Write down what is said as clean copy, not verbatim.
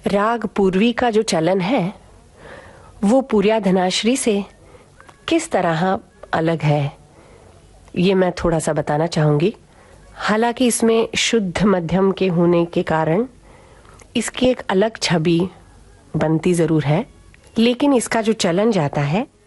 राग पूर्वी का जो चलन है वो पूर्या धनाश्री से किस तरह अलग है, ये मैं थोड़ा सा बताना चाहूंगी। हालांकि इसमें शुद्ध मध्यम के होने के कारण इसकी एक अलग छवि बनती जरूर है, लेकिन इसका जो चलन जाता है